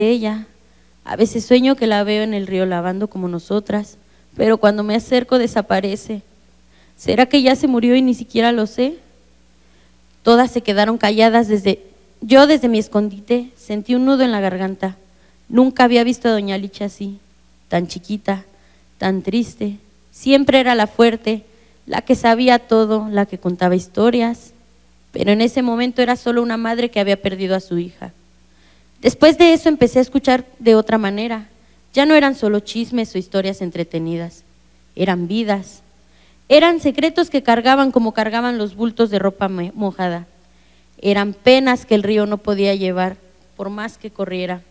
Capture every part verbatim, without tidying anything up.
ella. A veces sueño que la veo en el río lavando como nosotras, pero cuando me acerco desaparece. ¿Será que ya se murió y ni siquiera lo sé? Todas se quedaron calladas desde… Yo desde mi escondite sentí un nudo en la garganta. Nunca había visto a doña Licha así, tan chiquita, tan triste. Siempre era la fuerte, la que sabía todo, la que contaba historias, pero en ese momento era solo una madre que había perdido a su hija. Después de eso empecé a escuchar de otra manera. Ya no eran solo chismes o historias entretenidas, eran vidas, eran secretos que cargaban como cargaban los bultos de ropa mojada, eran penas que el río no podía llevar por más que corriera.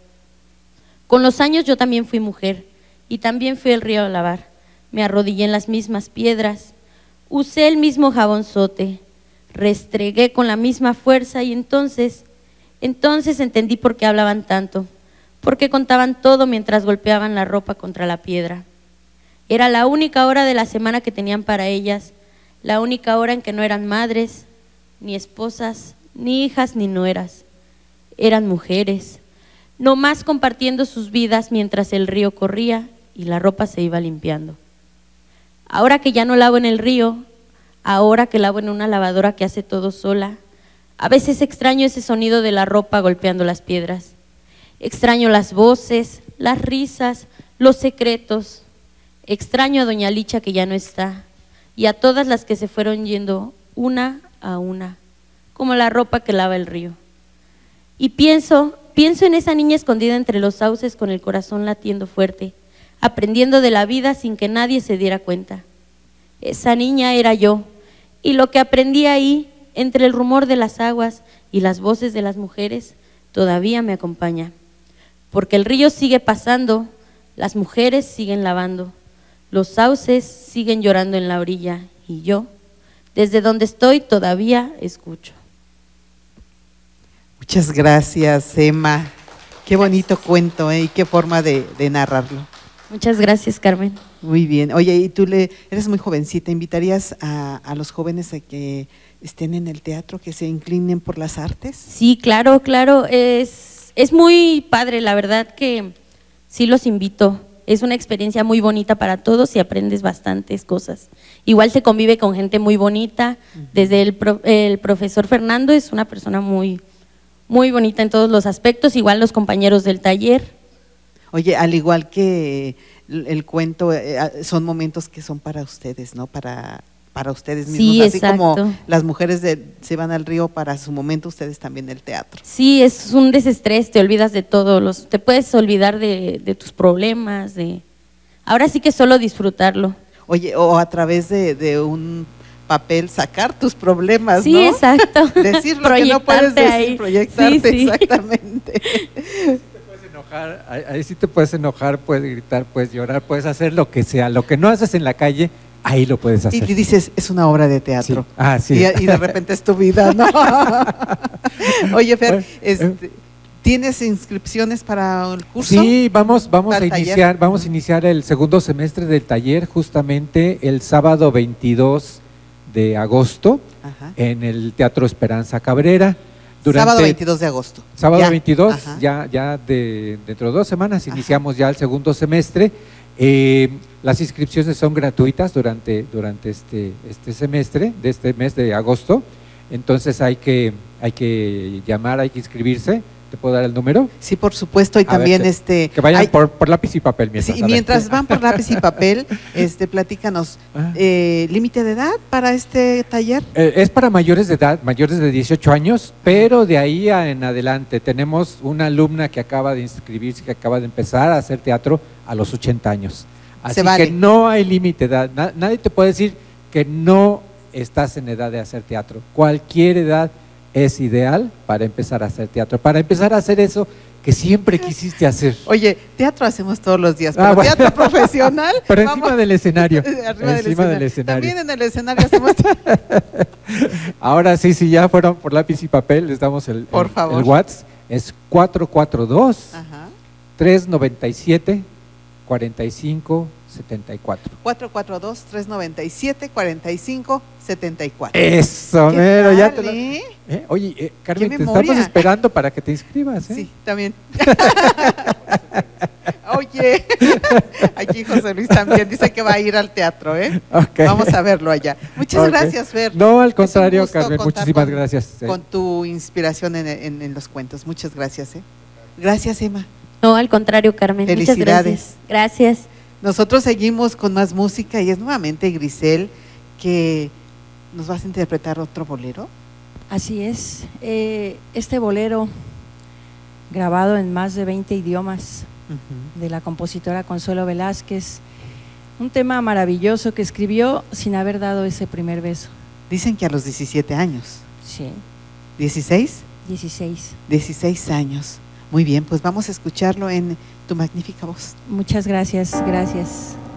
Con los años yo también fui mujer y también fui al río a lavar. Me arrodillé en las mismas piedras, usé el mismo jabonzote, restregué con la misma fuerza y entonces, entonces entendí por qué hablaban tanto, por qué contaban todo mientras golpeaban la ropa contra la piedra. Era la única hora de la semana que tenían para ellas, la única hora en que no eran madres, ni esposas, ni hijas, ni nueras. Eran mujeres, nomás compartiendo sus vidas mientras el río corría y la ropa se iba limpiando. Ahora que ya no lavo en el río, ahora que lavo en una lavadora que hace todo sola, a veces extraño ese sonido de la ropa golpeando las piedras. Extraño las voces, las risas, los secretos. Extraño a doña Licha que ya no está y a todas las que se fueron yendo una a una, como la ropa que lava el río. Y pienso, pienso en esa niña escondida entre los sauces con el corazón latiendo fuerte, aprendiendo de la vida sin que nadie se diera cuenta. Esa niña era yo, y lo que aprendí ahí, entre el rumor de las aguas y las voces de las mujeres, todavía me acompaña. Porque el río sigue pasando, las mujeres siguen lavando, los sauces siguen llorando en la orilla, y yo, desde donde estoy, todavía escucho. Muchas gracias, Emma. Qué bonito cuento, ¿eh? Y qué forma de, de narrarlo. Muchas gracias, Carmen. Muy bien. Oye, y tú le eres muy jovencita, ¿invitarías a, a los jóvenes a que estén en el teatro, que se inclinen por las artes? Sí, claro, claro. Es, es muy padre, la verdad que sí los invito. Es una experiencia muy bonita para todos y aprendes bastantes cosas. Igual se convive con gente muy bonita. Desde el, pro, el profesor Fernando es una persona muy, muy bonita en todos los aspectos, igual los compañeros del taller. Oye, al igual que el, el cuento, eh, son momentos que son para ustedes, ¿no? Para, para ustedes mismos, sí, así exacto. Como las mujeres de, se van al río para su momento, ustedes también el teatro. Sí, es un desestrés, te olvidas de todo, los, te puedes olvidar de, de tus problemas, de ahora sí que solo disfrutarlo. Oye, o a través de, de un papel sacar tus problemas, sí, ¿no? Sí, exacto. Decir lo que no puedes decir, ahí. proyectarte, sí, sí. Exactamente. Ahí, ahí sí te puedes enojar, puedes gritar, puedes llorar, puedes hacer lo que sea. Lo que no haces en la calle, ahí lo puedes hacer. Y dices, es una obra de teatro. Sí. Ah, sí. Y, y de repente es tu vida, ¿no? Oye, Fer, bueno, este, ¿tienes inscripciones para el curso? Sí, vamos, vamos a taller? iniciar, vamos a iniciar el segundo semestre del taller justamente el sábado veintidós de agosto. Ajá. En el Teatro Esperanza Cabrera. Durante, sábado veintidós de agosto. Sábado ya. veintidós, Ajá. ya, ya de, dentro de dos semanas iniciamos Ajá. ya el segundo semestre. Eh, las inscripciones son gratuitas durante, durante este, este semestre, de este mes de agosto. Entonces hay que, hay que llamar, hay que inscribirse. ¿Te puedo dar el número? Sí, por supuesto, y a también ver, este… Que vayan hay, por, por lápiz y papel. Mientras, sí, mientras van por lápiz y papel, este, platícanos, eh, ¿límite de edad para este taller? Eh, es para mayores de edad, mayores de dieciocho años, pero de ahí a en adelante. Tenemos una alumna que acaba de inscribirse, que acaba de empezar a hacer teatro a los ochenta años. Así Se vale. que no hay límite de edad. Na, nadie te puede decir que no estás en edad de hacer teatro. Cualquier edad es ideal para empezar a hacer teatro, para empezar a hacer eso que siempre quisiste hacer. Oye, teatro hacemos todos los días, pero ah, bueno. Teatro profesional. Pero encima vamos, del escenario. Arriba encima del, escenario. del escenario. También en el escenario hacemos. Ahora sí, si ya fueron por lápiz y papel, les damos el, por el, favor. el WhatsApp. Es cuatro cuatro dos, tres nueve siete, cuatro cinco siete cuatro. cuatro cuatro dos, tres nueve siete, cuatro cinco siete cuatro. Eso, mero, ya te lo… ¿eh? ¿Eh? Oye, eh, Carmen, ¡Qué te memoria! estamos esperando para que te inscribas. ¿eh? Sí, también. Oye, aquí José Luis también dice que va a ir al teatro, ¿eh? Okay. Vamos a verlo allá. Muchas Okay. gracias, Fer. No, al Es un contrario, gusto Carmen, contar muchísimas con- gracias. eh. Con tu inspiración en, en- en los cuentos. Muchas gracias, ¿eh? Gracias, Emma. No, al contrario, Carmen. Muchas Felicidades. gracias. Gracias. Nosotros seguimos con más música y es nuevamente Grisel que nos vas a interpretar otro bolero. Así es, eh, este bolero grabado en más de veinte idiomas Ujú. de la compositora Consuelo Velázquez, un tema maravilloso que escribió sin haber dado ese primer beso. Dicen que a los diecisiete años. Sí, ¿dieciséis? dieciséis. dieciséis años. Muy bien, pues vamos a escucharlo en tu magnífica voz. Muchas gracias, gracias.